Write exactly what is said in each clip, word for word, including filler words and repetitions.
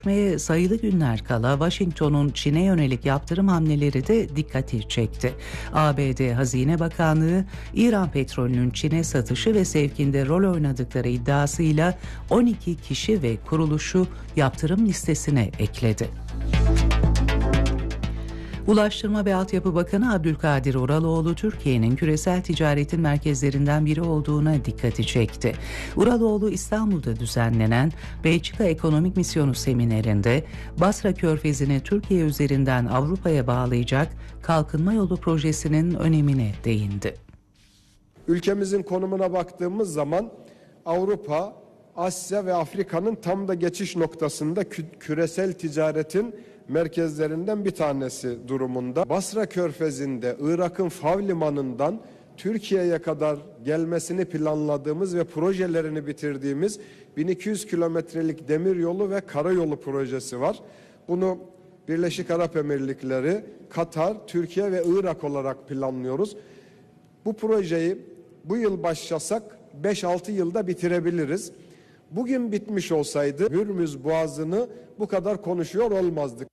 sayılı günler kala Washington'un Çin'e yönelik yaptırım hamleleri de dikkati çekti. A B D Hazine Bakanlığı, İran petrolünün Çin'e satışı ve sevkinde rol oynadıkları iddiasıyla on iki kişi ve kuruluşu yaptırım listesine ekledi. Ulaştırma ve Altyapı Bakanı Abdülkadir Uraloğlu, Türkiye'nin küresel ticaretin merkezlerinden biri olduğuna dikkati çekti. Uraloğlu, İstanbul'da düzenlenen Belçika Ekonomik Misyonu seminerinde Basra Körfezi'ni Türkiye üzerinden Avrupa'ya bağlayacak kalkınma yolu projesinin önemine değindi. Ülkemizin konumuna baktığımız zaman Avrupa, Asya ve Afrika'nın tam da geçiş noktasında kü- küresel ticaretin merkezlerinden bir tanesi durumunda. Basra Körfezi'nde Irak'ın Fav Limanı'ndan Türkiye'ye kadar gelmesini planladığımız ve projelerini bitirdiğimiz bin iki yüz kilometrelik demiryolu ve karayolu projesi var. Bunu Birleşik Arap Emirlikleri, Katar, Türkiye ve Irak olarak planlıyoruz. Bu projeyi bu yıl başlasak beş altı yılda bitirebiliriz. Bugün bitmiş olsaydı Hürmüz Boğazı'nı bu kadar konuşuyor olmazdık.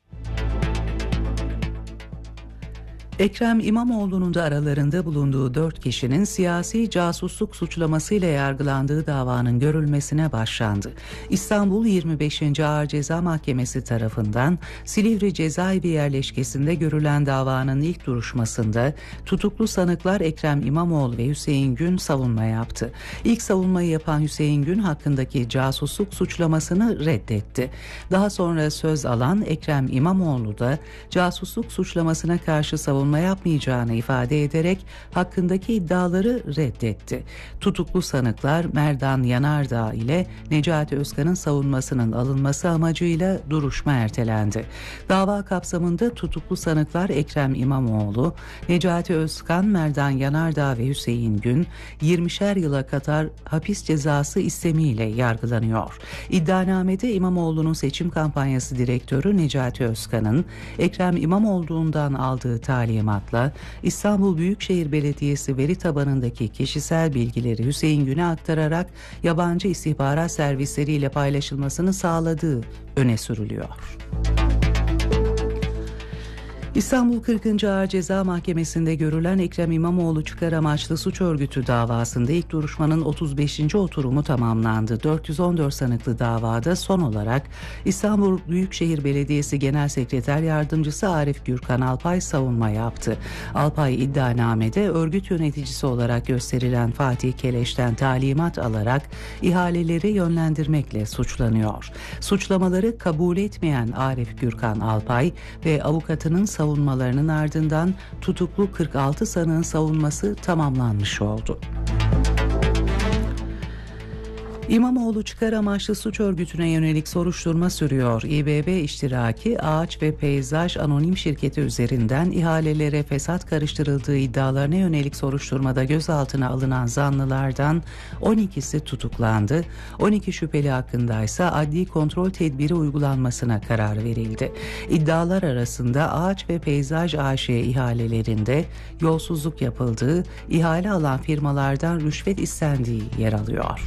Ekrem İmamoğlu'nun da aralarında bulunduğu dört kişinin siyasi casusluk suçlamasıyla yargılandığı davanın görülmesine başlandı. İstanbul yirmi beşinci Ağır Ceza Mahkemesi tarafından Silivri Cezaevi yerleşkesinde görülen davanın ilk duruşmasında tutuklu sanıklar Ekrem İmamoğlu ve Hüseyin Gün savunma yaptı. İlk savunmayı yapan Hüseyin Gün hakkındaki casusluk suçlamasını reddetti. Daha sonra söz alan Ekrem İmamoğlu da casusluk suçlamasına karşı savunma yapmayacağını ifade ederek hakkındaki iddiaları reddetti. Tutuklu sanıklar Merdan Yanardağ ile Necati Özkan'ın savunmasının alınması amacıyla duruşma ertelendi. Dava kapsamında tutuklu sanıklar Ekrem İmamoğlu, Necati Özkan, Merdan Yanardağ ve Hüseyin Gün yirmişer yıla kadar hapis cezası istemiyle yargılanıyor. İddianamede İmamoğlu'nun seçim kampanyası direktörü Necati Özkan'ın Ekrem İmamoğlu'ndan aldığı talimatla İstanbul Büyükşehir Belediyesi veri tabanındaki kişisel bilgileri Hüseyin Gün'e aktararak yabancı istihbarat servisleriyle paylaşılmasını sağladığı öne sürülüyor. İstanbul kırkıncı Ağır Ceza Mahkemesi'nde görülen Ekrem İmamoğlu çıkar amaçlı suç örgütü davasında ilk duruşmanın otuz beşinci oturumu tamamlandı. dört yüz on dört sanıklı davada son olarak İstanbul Büyükşehir Belediyesi Genel Sekreter Yardımcısı Arif Gürkan Alpay savunma yaptı. Alpay iddianamede örgüt yöneticisi olarak gösterilen Fatih Keleş'ten talimat alarak ihaleleri yönlendirmekle suçlanıyor. Suçlamaları kabul etmeyen Arif Gürkan Alpay ve avukatının savunmalarının ardından tutuklu kırk altı sanığın savunması tamamlanmış oldu. İmamoğlu çıkar amaçlı suç örgütüne yönelik soruşturma sürüyor. İBB iştiraki Ağaç ve Peyzaj Anonim Şirketi üzerinden ihalelere fesat karıştırıldığı iddialarına yönelik soruşturmada gözaltına alınan zanlılardan on ikisi tutuklandı. on iki şüpheli hakkındaysa adli kontrol tedbiri uygulanmasına karar verildi. İddialar arasında Ağaç ve Peyzaj A Ş ihalelerinde yolsuzluk yapıldığı, ihale alan firmalardan rüşvet istendiği yer alıyor.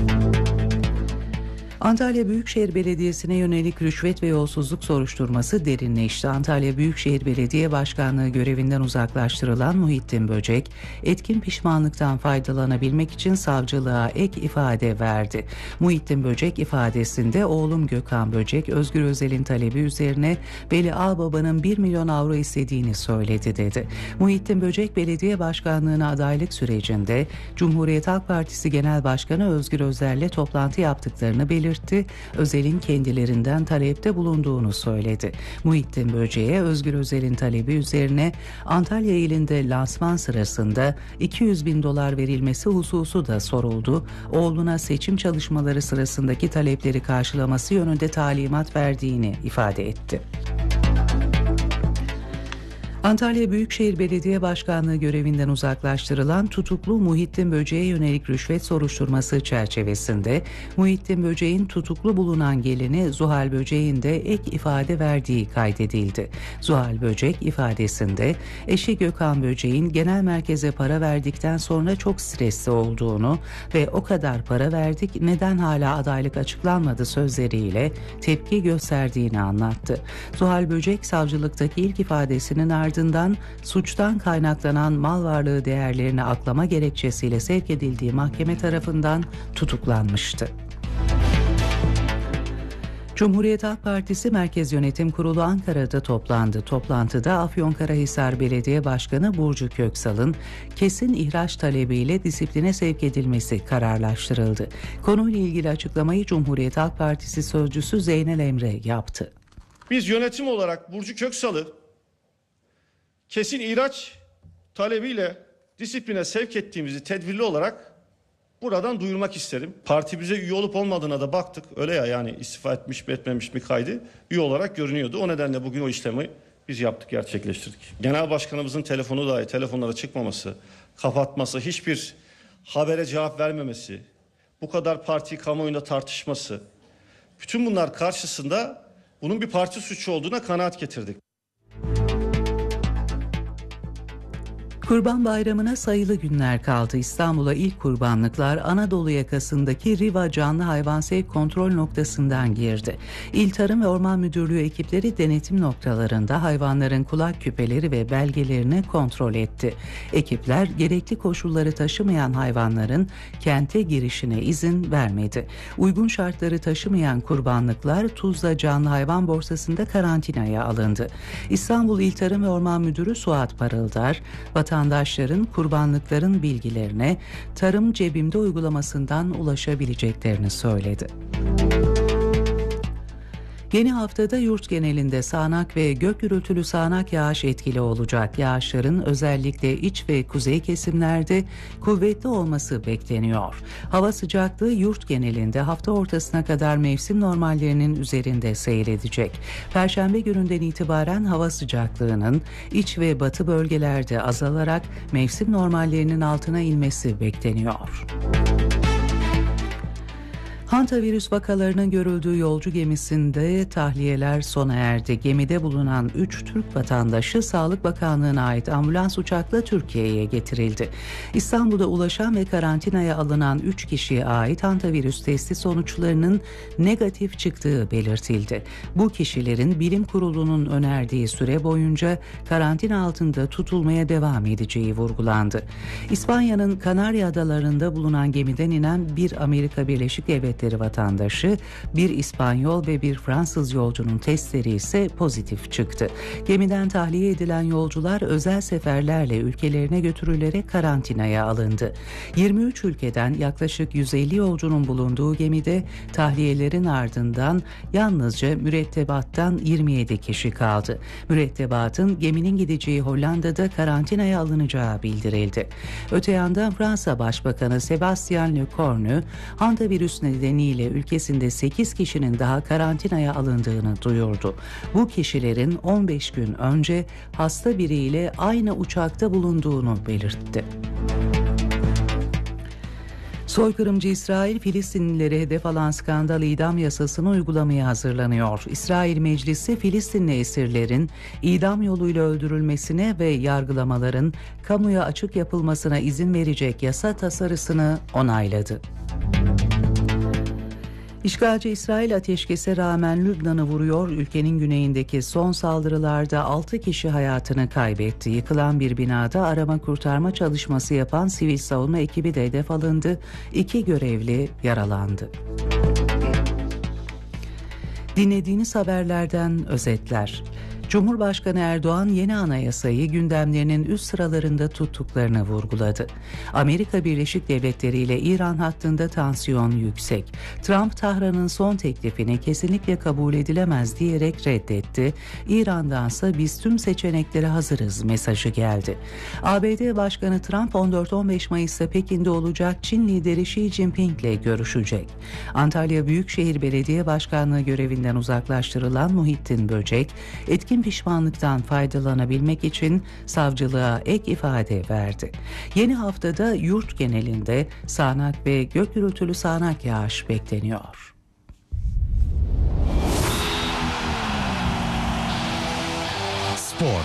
Antalya Büyükşehir Belediyesi'ne yönelik rüşvet ve yolsuzluk soruşturması derinleşti. Antalya Büyükşehir Belediye Başkanlığı görevinden uzaklaştırılan Muhittin Böcek, etkin pişmanlıktan faydalanabilmek için savcılığa ek ifade verdi. Muhittin Böcek ifadesinde oğlum Gökhan Böcek, Özgür Özel'in talebi üzerine Veli Ağbaba'nın bir milyon avro istediğini söyledi dedi. Muhittin Böcek, belediye başkanlığına adaylık sürecinde Cumhuriyet Halk Partisi Genel Başkanı Özgür Özel'le toplantı yaptıklarını belirtti. Özel'in kendilerinden talepte bulunduğunu söyledi. Muhittin Böcek'e Özgür Özel'in talebi üzerine Antalya ilinde lansman sırasında iki yüz bin dolar verilmesi hususu da soruldu. Oğluna seçim çalışmaları sırasındaki talepleri karşılaması yönünde talimat verdiğini ifade etti. Antalya Büyükşehir Belediye Başkanlığı görevinden uzaklaştırılan tutuklu Muhittin Böceğe yönelik rüşvet soruşturması çerçevesinde Muhittin Böceğin tutuklu bulunan gelini Zuhal Böceğin de ek ifade verdiği kaydedildi. Zuhal Böcek ifadesinde eşi Gökhan Böceğin genel merkeze para verdikten sonra çok stresli olduğunu ve o kadar para verdik neden hala adaylık açıklanmadı sözleriyle tepki gösterdiğini anlattı. Zuhal Böcek savcılıktaki ilk ifadesinin ardından Ardından suçtan kaynaklanan mal varlığı değerlerini aklama gerekçesiyle sevk edildiği mahkeme tarafından tutuklanmıştı. Cumhuriyet Halk Partisi Merkez Yönetim Kurulu Ankara'da toplandı. Toplantıda Afyonkarahisar Belediye Başkanı Burcu Köksal'ın kesin ihraç talebiyle disipline sevk edilmesi kararlaştırıldı. Konuyla ilgili açıklamayı Cumhuriyet Halk Partisi sözcüsü Zeynel Emre yaptı. Biz yönetim olarak Burcu Köksal'ı kesin ihraç talebiyle disipline sevk ettiğimizi tedbirli olarak buradan duyurmak isterim. Partimize üye olup olmadığına da baktık. Öyle ya, yani istifa etmiş mi etmemiş mi kaydı üye olarak görünüyordu. O nedenle bugün o işlemi biz yaptık, gerçekleştirdik. Genel başkanımızın telefonu dahi telefonlara çıkmaması, kapatması, hiçbir habere cevap vermemesi, bu kadar partiyi kamuoyunda tartışması, bütün bunlar karşısında bunun bir parti suçu olduğuna kanaat getirdik. Kurban Bayramı'na sayılı günler kaldı. İstanbul'a ilk kurbanlıklar Anadolu yakasındaki Riva Canlı Hayvan Sevk Kontrol Noktası'ndan girdi. İl Tarım ve Orman Müdürlüğü ekipleri denetim noktalarında hayvanların kulak küpeleri ve belgelerini kontrol etti. Ekipler gerekli koşulları taşımayan hayvanların kente girişine izin vermedi. Uygun şartları taşımayan kurbanlıklar Tuzla Canlı Hayvan Borsası'nda karantinaya alındı. İstanbul İl Tarım ve Orman Müdürü Suat Parıldar, vatandaşların kurbanlıkların bilgilerine Tarım Cebimde uygulamasından ulaşabileceklerini söyledi. Yeni haftada yurt genelinde sağanak ve gök gürültülü sağanak yağış etkili olacak. Yağışların özellikle iç ve kuzey kesimlerde kuvvetli olması bekleniyor. Hava sıcaklığı yurt genelinde hafta ortasına kadar mevsim normallerinin üzerinde seyredecek. Perşembe gününden itibaren hava sıcaklığının iç ve batı bölgelerde azalarak mevsim normallerinin altına inmesi bekleniyor. Hantavirüs vakalarının görüldüğü yolcu gemisinde tahliyeler sona erdi. Gemide bulunan üç Türk vatandaşı Sağlık Bakanlığı'na ait ambulans uçakla Türkiye'ye getirildi. İstanbul'da ulaşan ve karantinaya alınan üç kişiye ait hantavirüs testi sonuçlarının negatif çıktığı belirtildi. Bu kişilerin bilim kurulunun önerdiği süre boyunca karantina altında tutulmaya devam edeceği vurgulandı. İspanya'nın Kanarya Adaları'nda bulunan gemiden inen bir Amerika Birleşik Devletleri vatandaşı, bir İspanyol ve bir Fransız yolcunun testleri ise pozitif çıktı. Gemiden tahliye edilen yolcular özel seferlerle ülkelerine götürülerek karantinaya alındı. yirmi üç ülkeden yaklaşık yüz elli yolcunun bulunduğu gemide tahliyelerin ardından yalnızca mürettebattan yirmi yedi kişi kaldı. Mürettebatın geminin gideceği Hollanda'da karantinaya alınacağı bildirildi. Öte yandan Fransa Başbakanı Sébastien Lecornu, hantavirüs nedeniyle ülkesinde sekiz kişinin daha karantinaya alındığını duyurdu. Bu kişilerin on beş gün önce hasta biriyle aynı uçakta bulunduğunu belirtti. Soykırımcı İsrail, Filistinlilere hedef alan skandal idam yasasını uygulamaya hazırlanıyor. İsrail Meclisi, Filistinli esirlerin idam yoluyla öldürülmesine ve yargılamaların kamuya açık yapılmasına izin verecek yasa tasarısını onayladı. İşgalci İsrail ateşkese rağmen Lübnan'ı vuruyor. Ülkenin güneyindeki son saldırılarda altı kişi hayatını kaybetti. Yıkılan bir binada arama kurtarma çalışması yapan sivil savunma ekibi de hedef alındı. İki görevli yaralandı. Dinlediğiniz haberlerden özetler. Cumhurbaşkanı Erdoğan yeni anayasayı gündemlerinin üst sıralarında tuttuklarını vurguladı. Amerika Birleşik Devletleri ile İran hattında tansiyon yüksek. Trump, Tahran'ın son teklifini kesinlikle kabul edilemez diyerek reddetti. İran'dansa biz tüm seçeneklere hazırız mesajı geldi. A B D Başkanı Trump on dört on beş Mayıs'ta Pekin'de olacak Çin lideri Xi Jinping ile görüşecek. Antalya Büyükşehir Belediye Başkanlığı görevinden uzaklaştırılan Muhittin Böcek, etkin ilişkin pişmanlıktan faydalanabilmek için savcılığa ek ifade verdi. Yeni haftada yurt genelinde sağanak ve gök gürültülü sağanak yağış bekleniyor. Spor.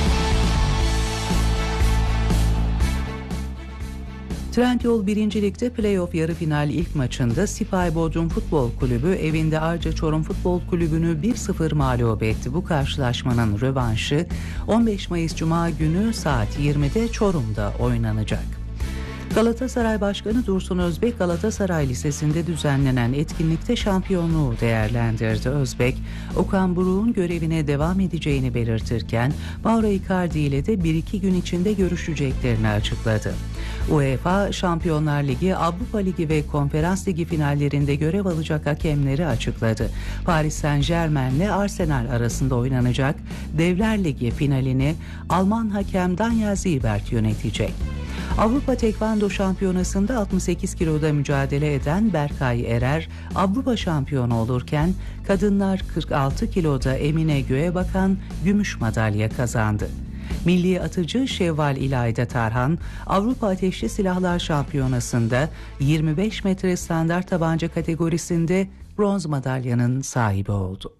Trendyol birinci Lig'de playoff yarı final ilk maçında Sipahi Bodrum Futbol Kulübü evinde Arca Çorum Futbol Kulübü'nü bir sıfır mağlup etti. Bu karşılaşmanın rövanşı on beş Mayıs Cuma günü saat yirmide Çorum'da oynanacak. Galatasaray Başkanı Dursun Özbek, Galatasaray Lisesi'nde düzenlenen etkinlikte şampiyonluğu değerlendirdi. Özbek, Okan Buruk'un görevine devam edeceğini belirtirken Mauro Icardi ile de bir iki gün içinde görüşeceklerini açıkladı. UEFA, Şampiyonlar Ligi, Avrupa Ligi ve Konferans Ligi finallerinde görev alacak hakemleri açıkladı. Paris Saint-Germain ile Arsenal arasında oynanacak Devler Ligi finalini Alman hakem Daniel Siebert yönetecek. Avrupa Tekvando Şampiyonası'nda altmış sekiz kiloda mücadele eden Berkay Erer Avrupa şampiyonu olurken kadınlar kırk altı kiloda Emine Göğebakan gümüş madalya kazandı. Milli atıcı Şevval İlayda Tarhan Avrupa Ateşli Silahlar Şampiyonası'nda yirmi beş metre standart tabanca kategorisinde bronz madalyanın sahibi oldu.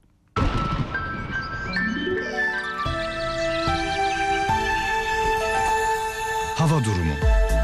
Hava durumu.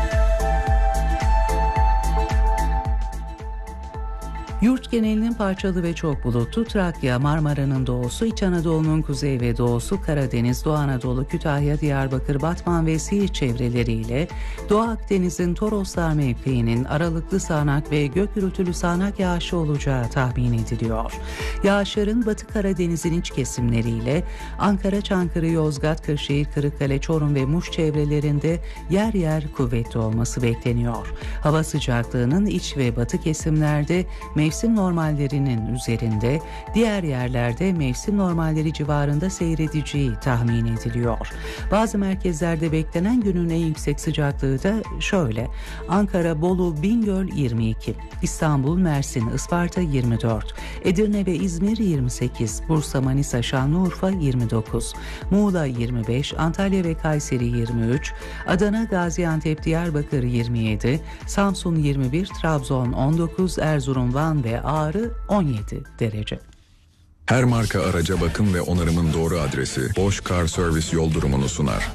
Yurt genelinin parçalı ve çok bulutlu, Trakya, Marmara'nın doğusu, İç Anadolu'nun kuzey ve doğusu, Karadeniz, Doğu Anadolu, Kütahya, Diyarbakır, Batman ve Siirt çevreleriyle Doğu Akdeniz'in Toroslar mevkiinin aralıklı sağanak ve gök gürültülü sağanak yağışı olacağı tahmin ediliyor. Yağışların Batı Karadeniz'in iç kesimleriyle Ankara, Çankırı, Yozgat, Kırşehir, Kırıkkale, Çorum ve Muş çevrelerinde yer yer kuvvetli olması bekleniyor. Hava sıcaklığının iç ve batı kesimlerde mevsim normallerinin üzerinde, diğer yerlerde mevsim normalleri civarında seyredeceği tahmin ediliyor. Bazı merkezlerde beklenen günün en yüksek sıcaklığı da şöyle: Ankara, Bolu, Bingöl yirmi iki, İstanbul, Mersin, Isparta yirmi dört, Edirne ve İzmir yirmi sekiz, Bursa, Manisa, Şanlıurfa yirmi dokuz, Muğla yirmi beş, Antalya ve Kayseri yirmi üç, Adana, Gaziantep, Diyarbakır yirmi yedi, Samsun yirmi bir, Trabzon on dokuz, Erzurum, Van ve Ağrı on yedi derece. Her marka araca bakım ve onarımın doğru adresi Bosch Car Service yol durumunu sunar.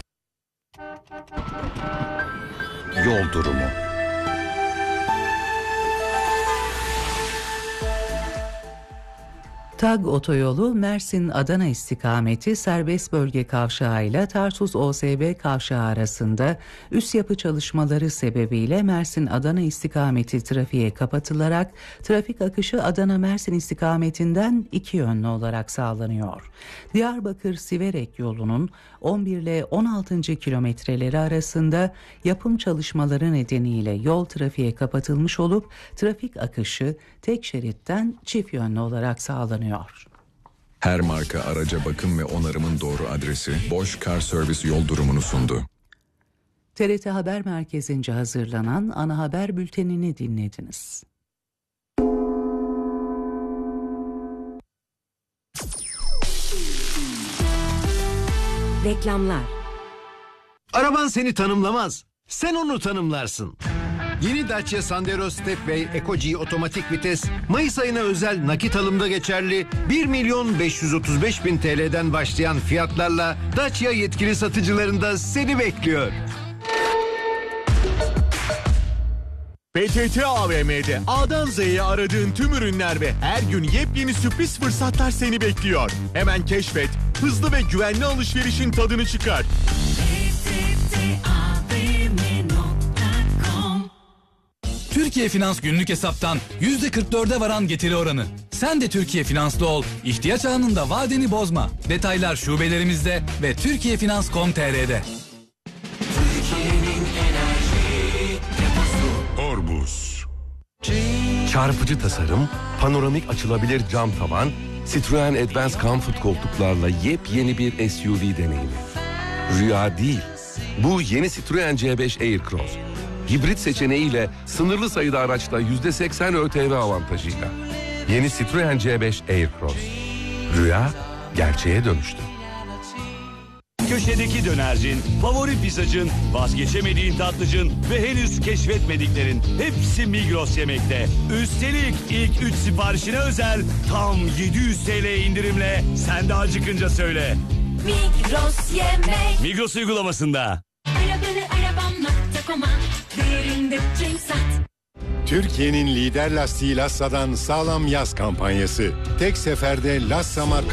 Yol durumu. TAG otoyolu Mersin-Adana istikameti serbest bölge kavşağı ile Tarsus O S B kavşağı arasında üst yapı çalışmaları sebebiyle Mersin-Adana istikameti trafiğe kapatılarak trafik akışı Adana-Mersin istikametinden iki yönlü olarak sağlanıyor. Diyarbakır-Siverek yolunun on bir ile on altıncı kilometreleri arasında yapım çalışmaları nedeniyle yol trafiğe kapatılmış olup trafik akışı tek şeritten çift yönlü olarak sağlanıyor. Her marka araca bakım ve onarımın doğru adresi Bosch Car Service yol durumunu sundu. T R T Haber Merkezi'nce hazırlanan ana haber bültenini dinlediniz. Reklamlar. Araban seni tanımlamaz, sen onu tanımlarsın. Yeni Dacia Sandero Stepway Eco-G otomatik vites Mayıs ayına özel nakit alımda geçerli bir milyon beş yüz otuz beş bin T L'den başlayan fiyatlarla Dacia yetkili satıcılarında seni bekliyor. P T T A V M'de A'dan Z'ye aradığın tüm ürünler ve her gün yepyeni sürpriz fırsatlar seni bekliyor. Hemen keşfet, hızlı ve güvenli alışverişin tadını çıkar. Türkiye Finans günlük hesaptan yüzde kırk dörde varan getiri oranı. Sen de Türkiye Finanslı ol. İhtiyaç anında vadeni bozma. Detaylar şubelerimizde ve türkiye finans nokta com nokta t r'de. Orbus. Çarpıcı tasarım, panoramik açılabilir cam tavan, Citroen Advance Comfort koltuklarla yepyeni bir S U V deneyimi. Rüya değil, bu yeni Citroen C beş Aircross. Hibrit seçeneğiyle sınırlı sayıda araçta yüzde seksen ÖTV avantajıyla. Yeni Citroen C beş Aircross. Rüya gerçeğe dönüştü. köşedeki dönercin, favori pizzacın, vazgeçemediğin tatlıcın ve henüz keşfetmediklerin hepsi Migros Yemek'te. Üstelik ilk üç siparişine özel tam yedi yüz T L indirimle sen de acıkınca söyle. Migros Yemek. Migros uygulamasında. Arabanı arabam nokta com'a değerinde drink sat. Türkiye'nin lider lastiği Lassa'dan sağlam yaz kampanyası. Tek seferde Lassa marka